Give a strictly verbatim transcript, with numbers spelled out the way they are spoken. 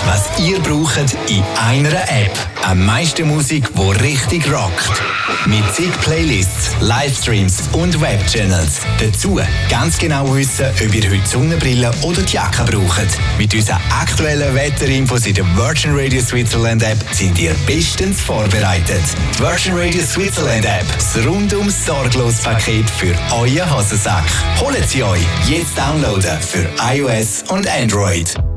was ihr braucht in einer App. Am meisten Musik, die richtig rockt. Mit zig Playlists, Livestreams und Webchannels. Dazu ganz genau wissen, ob ihr heute Sonnenbrille oder die Jacke braucht. Mit unseren aktuellen Wetterinfos in der Virgin Radio Switzerland App sind ihr bestens vorbereitet. Die Virgin Radio Switzerland App, das rundum sorglos Paket für euren Hosensack. Holt sie euch jetzt downloaden für iOS und Android.